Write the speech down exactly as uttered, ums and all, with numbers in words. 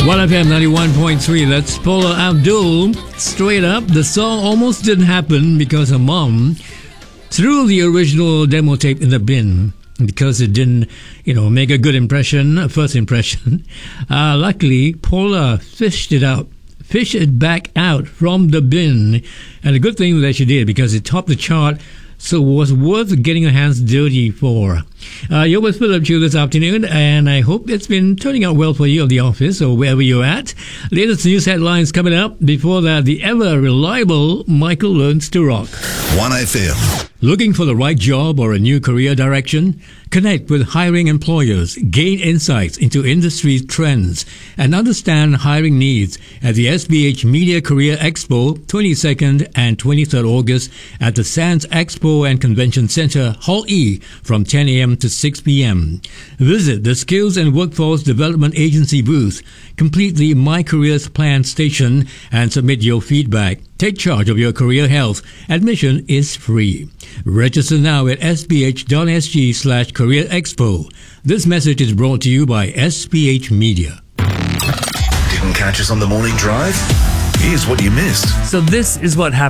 one F M ninety-one point three, that's Paula Abdul. Straight up, the song almost didn't happen because her mom threw the original demo tape in the bin because it didn't, you know, make a good impression, a first impression. Uh, luckily, Paula fished it out, fished it back out from the bin. And a good thing that she did because it topped the chart, so it was worth getting her hands dirty for. Uh, you're with Philip Chu this afternoon, and I hope it's been turning out well for you at the office or wherever you're at. Latest news headlines coming up. Before that, the ever-reliable Michael Learns to Rock. one F M. Looking for the right job or a new career direction? Connect with hiring employers, gain insights into industry trends, and understand hiring needs at the S B H Media Career Expo, twenty-second and twenty-third August at the Sands Expo and Convention Center, Hall E, from ten a.m. to six p.m. Visit the Skills and Workforce Development Agency booth, complete the My Careers Plan station, and submit your feedback. Take charge of your career health. Admission is free. Register now at sbh.sg slash career expo. This message is brought to you by S B H Media. Didn't catch us on the morning drive? Here's what you missed. So this is what happened.